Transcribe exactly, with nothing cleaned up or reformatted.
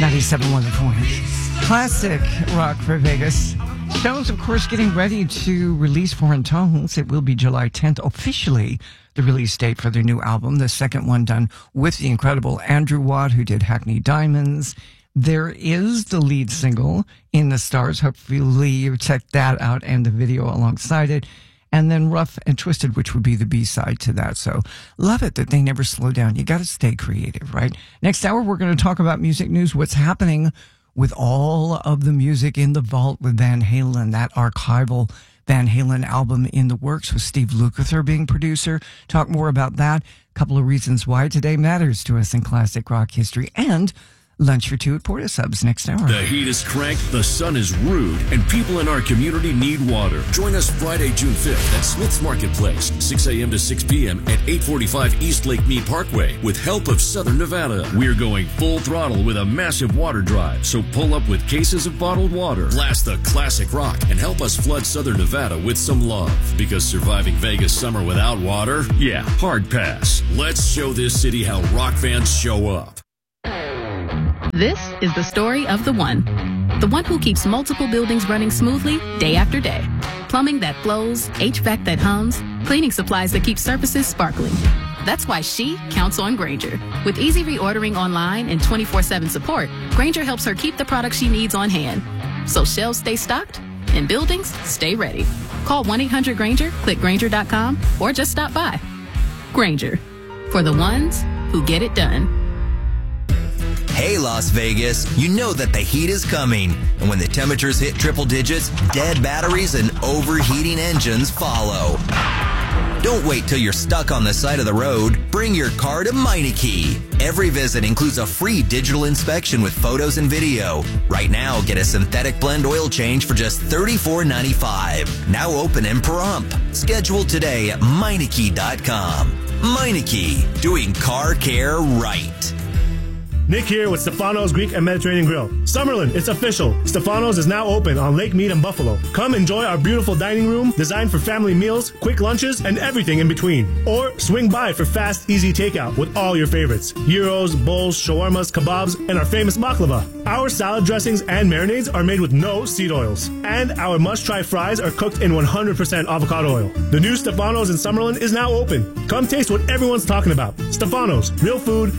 ninety-seven point one The Point. Classic rock for Vegas. Stones, of course, getting ready to release Foreign Tongues. It will be July tenth, officially the release date for their new album, the second one done with the incredible Andrew Watt, who did Hackney Diamonds. There is the lead single, In the Stars. Hopefully you checked that out and the video alongside it. And then Rough and Twisted, which would be the B-side to that. So love it that they never slow down. You got to stay creative, right? Next hour, we're going to talk about music news, what's happening with all of the music in the vault with Van Halen, that archival Van Halen album in the works with Steve Lukather being producer. Talk more about that. A couple of reasons why today matters to us in classic rock history. And lunch for two at Porta Subs next hour. The heat is cranked, the sun is rude, and people in our community need water. Join us Friday, June fifth at Smith's Marketplace, six a.m. to six p.m. at eight forty-five East Lake Mead Parkway. With help of Southern Nevada, we're going full throttle with a massive water drive. So pull up with cases of bottled water, blast the classic rock, and help us flood Southern Nevada with some love. Because surviving Vegas summer without water? Yeah, hard pass. Let's show this city how rock fans show up. This is the story of the one. The one who keeps multiple buildings running smoothly day after day. Plumbing that flows, H V A C that hums, cleaning supplies that keep surfaces sparkling. That's why she counts on Grainger. With easy reordering online and twenty-four seven support, Grainger helps her keep the products she needs on hand. So shelves stay stocked and buildings stay ready. Call one eight hundred Grainger, click Grainger dot com, or just stop by. Grainger, for the ones who get it done. Hey, Las Vegas, you know that the heat is coming. And when the temperatures hit triple digits, dead batteries and overheating engines follow. Don't wait till you're stuck on the side of the road. Bring your car to Meineke. Every visit includes a free digital inspection with photos and video. Right now, get a synthetic blend oil change for just thirty-four ninety-five. Now open and prompt. Schedule today at Meineke dot com. Meineke, doing car care right. Nick here with Stefano's Greek and Mediterranean Grill. Summerlin, it's official. Stefano's is now open on Lake Mead and Buffalo. Come enjoy our beautiful dining room designed for family meals, quick lunches, and everything in between. Or swing by for fast, easy takeout with all your favorites. Gyros, bowls, shawarmas, kebabs, and our famous baklava. Our salad dressings and marinades are made with no seed oils. And our must-try fries are cooked in one hundred percent avocado oil. The new Stefano's in Summerlin is now open. Come taste what everyone's talking about. Stefano's, real food,